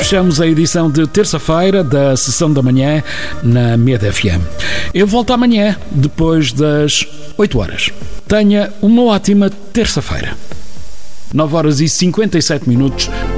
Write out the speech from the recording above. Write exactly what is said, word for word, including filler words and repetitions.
fechamos a edição de terça-feira da Sessão da Manhã na Meda F M. Eu volto amanhã, depois das oito horas. Tenha uma ótima terça-feira. nove horas e cinquenta e sete minutos